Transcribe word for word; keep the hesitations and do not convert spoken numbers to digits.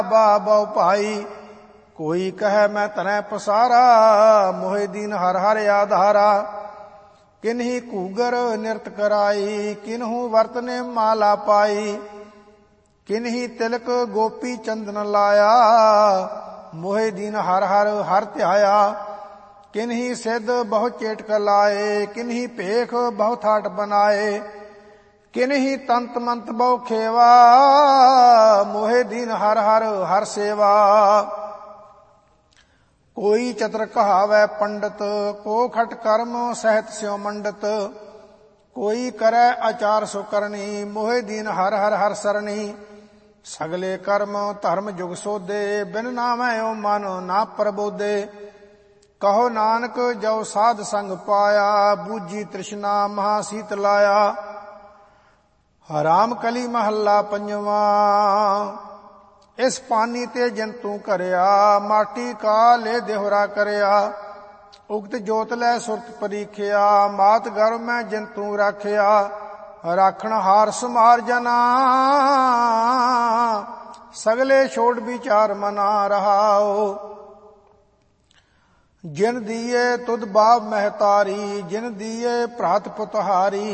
ਬਹੁ ਭਾਈ। ਕੋਈ ਕਹੈ ਮੈਂ ਧਰੈ ਪਸਾਰਾ, ਮੋਹਿ ਦੀਨ ਹਰ ਹਰ ਆਧਾਰਾ। ਕਿਨਹੀ ਘੂਗਰ ਨਿਰਤ ਕਰਾਈ, ਕਿਨਹੂ ਵਰਤਨੇ ਮਾਲਾ ਪਾਈ। ਕਿਨਹੀ ਤਿਲਕ ਗੋਪੀ ਚੰਦਨ ਲਾਇਆ, ਮੋਹਿ ਦੀਨ ਹਰ ਹਰ ਹਰ ਧਿਆਇਆ। ਕਿਨਹੀ ਸਿੱਧ ਬਹੁ ਚੇਟਕ ਲਾਏ, ਕਿਨਹੀ ਭੇਖ ਬਹੁ ਥਾਟ ਬਨਾਏ। ਕਿਨਹੀ ਤੰਤ ਮੰਤ ਬਹੁ ਖੇਵਾ, ਮੋਹਿ ਦੀਨ ਹਰ ਹਰ ਹਰ ਸੇਵਾ। ਕੋਈ ਚਤਰ ਕਹਾਵੈ ਪੰਡਤ, ਕੋ ਖਟ ਕਰਮ ਸਹਿਤ ਸਿਉ ਮੰਡਤ। ਕੋਈ ਕਰੈ ਆਚਾਰ ਸੋ ਕਰਨੀ, ਮੋਹਿ ਦੀਨ ਹਰ ਹਰ ਹਰ ਸਰਣੀ। ਸਗਲੇ ਕਰਮ ਧਰਮ ਜੁਗ ਸੋਧੇ, ਬਿਨ ਨਾਮੈ ਓ ਮਨ ਨਾ ਪ੍ਰਬੋਧੇ। ਕਹੋ ਨਾਨਕ ਜੋ ਸਾਧ ਸੰਗ ਪਾਇਆ, ਬੂਝੀ ਤ੍ਰਿਸ਼ਨਾ ਮਹਾ ਸੀਤ ਲਾਇਆ। ਰਾਮ ਕਲੀ ਮਹੱਲਾ ਪੰਜਵਾਂ। ਇਸ ਪਾਨੀ ਤੇ ਜਿਨ ਤੂੰ ਕਰਿਆ, ਮਾਟੀ ਕਾ ਲੈ ਦੇਹੁਰਾ ਕਰਿਆ। ਉਗਤ ਜੋਤ ਲੈ ਸੁਰਤ ਪਰੀਖਿਆ, ਮਾਤ ਗਰਭ ਮੈਂ ਜਿਨ ਤੂੰ ਰਾਖਿਆ। ਰਾਖਣ ਹਾਰ ਸੁਮਾਰ ਜਨਾ, ਸਗਲੇ ਛੋੜ ਵਿਚਾਰ ਮਨਾ ਰਹਾਓ। ਜਿਨ ਦੀਏ ਤੁਧ ਬਾਪ ਮਹਿਤਾਰੀ, ਜਿਨ ਦੀਏ ਭਰਾਤ ਪੁਤਹਾਰੀ।